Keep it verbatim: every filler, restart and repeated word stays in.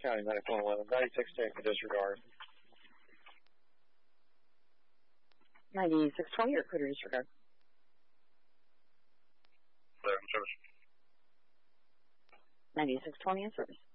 County ninety-four eleven. ninety-six ten for disregard. ninety-six twenty or clear to disregard? Clear in service. ninety-six twenty in service.